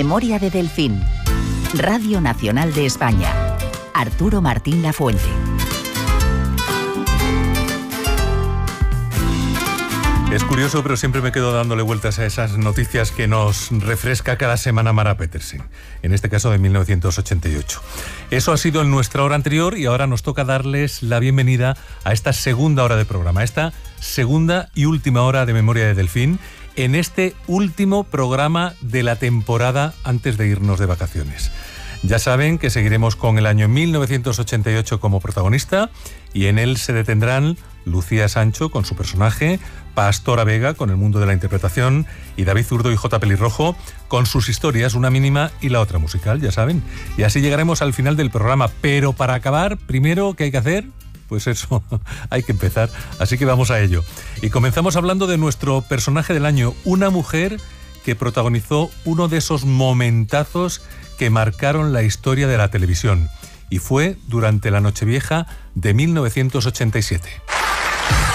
Memoria de Delfín. Radio Nacional de España. Arturo Martín Lafuente. Es curioso, pero siempre me quedo dándole vueltas a esas noticias que nos refresca cada semana Mara Petersen, en este caso de 1988. Eso ha sido en nuestra hora anterior y ahora nos toca darles la bienvenida a esta segunda hora de programa, esta segunda y última hora de Memoria de Delfín, en este último programa de la temporada antes de irnos de vacaciones. Ya saben que seguiremos con el año 1988 como protagonista y en él se detendrán Lucía Sancho con su personaje, Pastora Vega con el mundo de la interpretación y David Zurdo y J. Pelirrojo con sus historias, una mínima y la otra musical, ya saben. Y así llegaremos al final del programa, pero para acabar, primero, ¿qué hay que hacer? Pues eso, hay que empezar, así que vamos a ello. Y comenzamos hablando de nuestro personaje del año, una mujer que protagonizó uno de esos momentazos que marcaron la historia de la televisión, y fue durante la Nochevieja de 1987.